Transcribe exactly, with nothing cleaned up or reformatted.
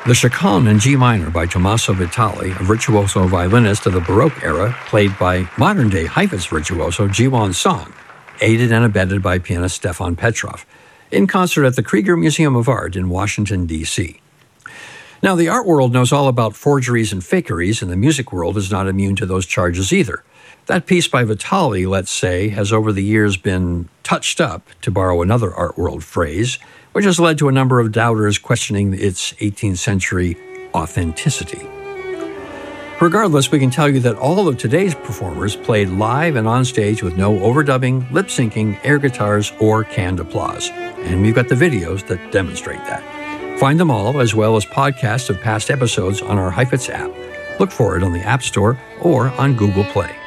The Chaconne in G minor by Tommaso Vitali, a virtuoso violinist of the Baroque era, played by modern-day Heifetz virtuoso Jiwon Song, aided and abetted by pianist Stefan Petrov, in concert at the Krieger Museum of Art in Washington, D C Now, the art world knows all about forgeries and fakeries, and the music world is not immune to those charges either. That piece by Vitali, let's say, has over the years been touched up, to borrow another art world phrase, which has led to a number of doubters questioning its eighteenth century authenticity. Regardless, we can tell you that all of today's performers played live and on stage with no overdubbing, lip-syncing, air guitars, or canned applause. And we've got the videos that demonstrate that. Find them all, as well as podcasts of past episodes on our Heifetz app. Look for it on the App Store or on Google Play.